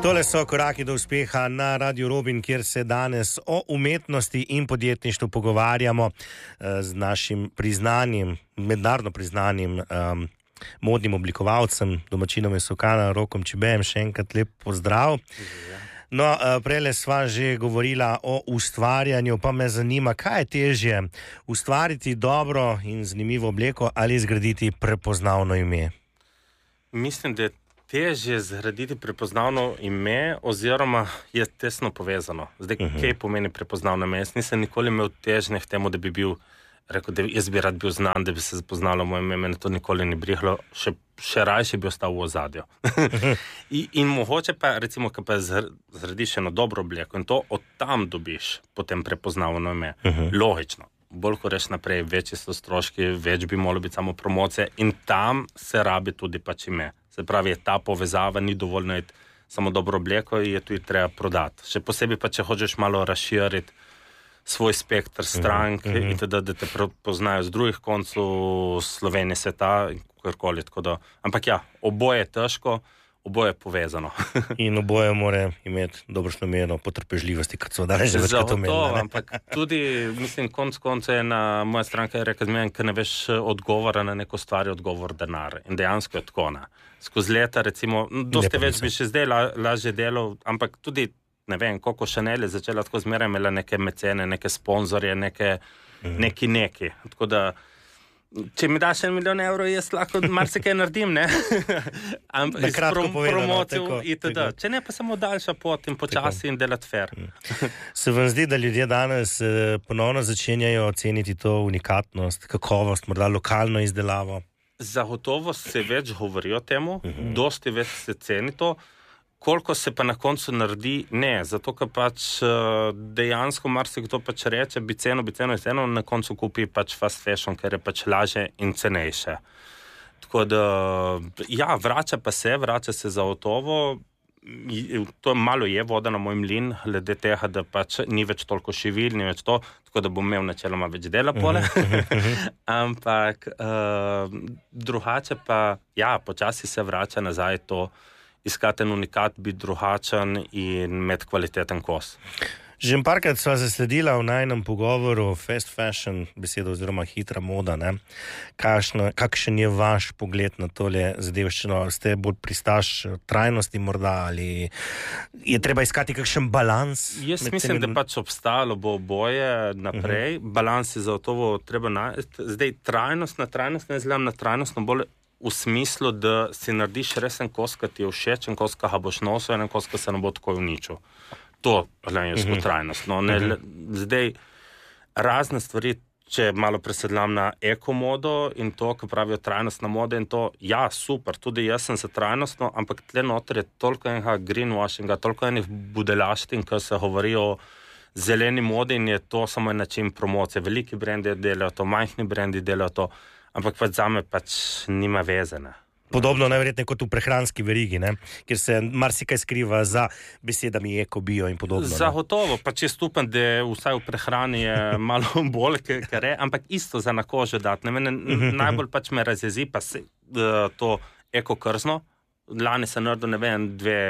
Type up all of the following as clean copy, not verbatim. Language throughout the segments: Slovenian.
Tole so koraki do uspeha na Radio Robin, kjer se danes o umetnosti in podjetništvu pogovarjamo z našim priznanim, mednarodno priznanim modnim oblikovalcem, domačinom Sokana, Rokom Čibejem. Še enkrat lep pozdrav. No, prejle sva že govorila o ustvarjanju, pa me zanima, kaj je težje, ustvariti dobro in zanimivo obleko ali zgraditi prepoznavno ime? Mislim, da je težje zgraditi prepoznavno ime, oziroma je tesno povezano. Zdaj, kaj pomeni prepoznavno ime? Jaz nisem nikoli imel težnje k temu, da bi bil, rekel, da jaz bi rad bil znan, da bi se zapoznalo moje ime, mene to nikoli ni brihlo, še rajše bi ostal v ozadju. in mogoče pa, recimo, ko pa zgradiš eno dobro obleko in to od tam dobiš potem prepoznavno ime, logično. Bolj ko reš naprej, večji so stroški, več bi moralo biti samo promocije in tam se rabi tudi pač ime. Se pravi, je ta povezava, ni dovoljno iti samo dobro obleko, je tudi treba prodati. Še posebej pa, če hočeš malo razširiti svoj spektr strank in teda, da te poznajo z drugih koncev Slovenije, sveta in kakorkoli. Ampak ja, oboje je težko, oboje je povezano. In oboje mora imeti dobrošno mero potrpežljivosti, kot so danes že večkrat omenili. Ampak tudi, mislim, konec je ena moja stranka je rekla, ker ne veš odgovora na neko stvar, je odgovor denar. In dejansko je tako. Skozi leta, recimo, dosti več bi še zdaj lažje delal, ampak tudi, ne vem, Coco Chanel je začela tako zmeraj imela neke mecene, neke sponzorje, neki. Tako da, če mi daš 1 milijon evrov, jaz lahko marsikaj naredim, ne? Na kratko povedano. Če ne, pa samo daljša pot in počasi in delati fair. Se vam zdi, da ljudje danes ponovno začenjajo ceniti to unikatnost, kakovost, morda lokalno izdelavo? Zagotovo se več govori o temu, dosti več se ceni to, koliko se pa na koncu naredi, ne, zato ker pač dejansko marsikdo pač reče, bi ceno, na koncu kupi pač fast fashion, ker je pač lažje in cenejše. Tako da, ja, vrača se zagotovo, to malo je voda na moj mlin, glede tega, da pač ni več toliko živil, ni več to, tako da bom imel načeloma več dela pole. Ampak drugače pa, ja, počasi se vrača nazaj to, iskati en unikat, biti drugačen in imeti kvaliteten kos. Že parkrat sva zasledila v najnem pogovoru fast fashion besedo oziroma hitra moda, ne? Kakšen je vaš pogled na tole zadevščino? Ste bolj pristaš trajnosti morda ali je treba iskati kakšen balans? Jaz mislim, da pač obstalo bo oboje naprej. Balans je zagotovo treba najti. Zdaj, trajnost ne zgledam na trajnostno bolj v smislu, da si narediš resen kos, ki ti je všeč, en kos, ki ga boš nosil, en kos, ki se ne bo tako uničil. To jesko trajnostno. Zdaj, razne stvari, če malo presedlam na ekomodo in to, ko pravijo trajnostna moda in to, ja, super, tudi jaz sem za trajnostno, ampak tle noter je toliko enega greenwashinga, toliko enih budelaštin, ko se govori o zeleni modi in je to samo en način promocije. Veliki brendi delajo to, majhni brendi delajo to, ampak pač zame pač nima veze, ne. Podobno najverjetneje kot v prehranski verigi, ne? Kjer se marsikaj skriva za besedami eko, bio in podobno. Zagotovo, pač jaz upam, da vsaj v prehrani je malo bolj, kar je, ampak isto za na kožo dati. Najbolj pač me razjezi pa to eko krzno. Lani sem naredil, ne vem,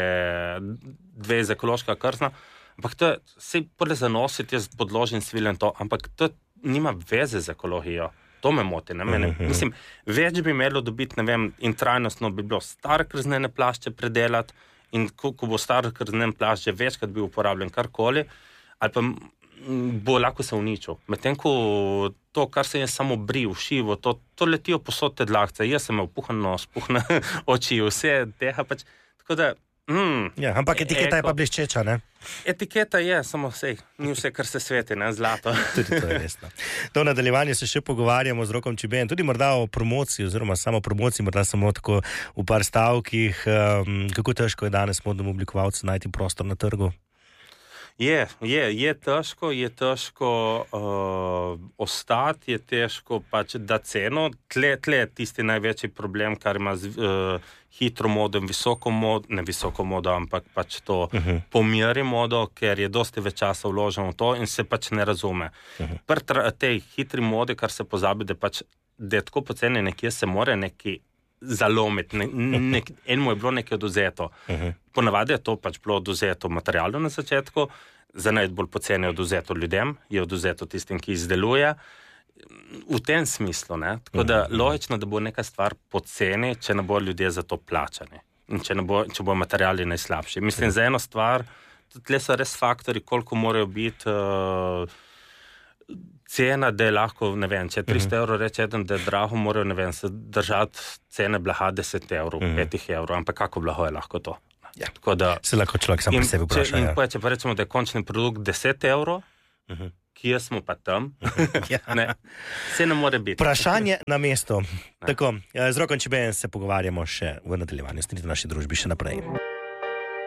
dve iz ekološka krzna, ampak to se pole zanositi, jaz podložim svilen to, ampak to nima veze z ekologijo. To me moti, ne mene. Mislim, več bi imelo dobiti, ne vem, in trajnostno bi bilo star krznene plašče predelati in ko bo star krznene plašče večkrat bi uporabljen karkoli, ali pa bo lahko se uničil. Medtem ko to, kar se je samo bril, šivo, to letijo posod te dlakce. Jaz sem imel puhan nos, puhne oči, vse tega pač. Tako da, ja, ampak etiketa je pa bleščeča, ne? Etiketa je, samo ni vse, kar se sveti, ne, zlato. Tudi to je resno. To v nadaljevanju se še pogovarjamo z Rokom Čibejem, tudi morda o promociji, oziroma samo promociji, morda samo tako v par stavkih. Kako težko je danes modnemu oblikovalcu najti prostor na trgu? Je težko ostati, je težko pač da ceno. Tle je tisti največji problem, kar ima z hitro modo in visoko modo, ampak pač to pomeri modo, ker je dosti več časa vloženo v to in se pač ne razume. Pri tej hitri modi, kar se pozabi, da je tako poceni nekje se more neki zalomiti. Enemu je bilo nekaj oduzeto. Ponavadi je to pač bilo oduzeto materialno na začetku, za najbolj poceni je oduzeto ljudem, je oduzeto tistim, ki izdeluje. V tem smislu, ne? Tako da logično, da bo neka stvar poceni, če ne bo ljudje za to plačani. In če bo materiali najslabši. Mislim, za eno stvar, tle so res faktori, koliko morajo biti cena, da je lahko, ne vem, če 300 evrov reče eden, da je drago, morajo, ne vem, se držati cene blaha 10 evrov, 5 evrov, ampak kako blago je lahko to? Ja. Tako da, se lahko človek sam pri sebi vpraša. Če pa rečemo, da je končni produkt 10 evrov, kje smo pa tam? Ne, vse ne more biti. Vprašanje na mesto. Tako, z Rokom Čebejem se pogovarjamo še v nadaljevanju, strite v naši družbi še naprej.